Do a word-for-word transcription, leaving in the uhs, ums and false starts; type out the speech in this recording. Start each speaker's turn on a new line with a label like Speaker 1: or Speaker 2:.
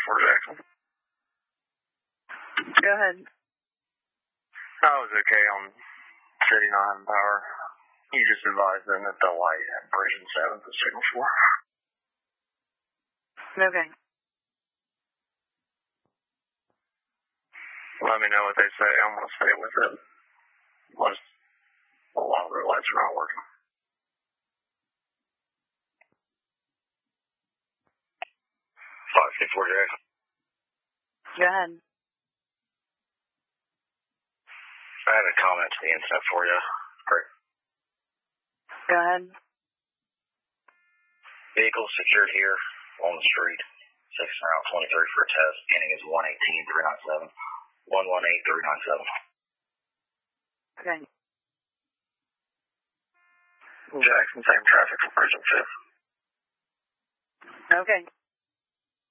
Speaker 1: for Jackson.
Speaker 2: Go ahead.
Speaker 1: I was okay on City nine power. You just advised them that the light at Bridge and seventh is signal four.
Speaker 2: Okay.
Speaker 1: Let me know what they say. I'm going to stay with it. Unless the longer lights are not working. five six four Jackson.
Speaker 2: Go ahead.
Speaker 1: I had a comment to the incident for you. Great.
Speaker 2: Go ahead.
Speaker 1: Vehicle secured here on the street. six round twenty-three for a test. Scanning is one eighteen three ninety-seven. one one eight three ninety-seven.
Speaker 2: Okay.
Speaker 1: Jackson, same traffic for Bridge and fifth.
Speaker 2: Okay.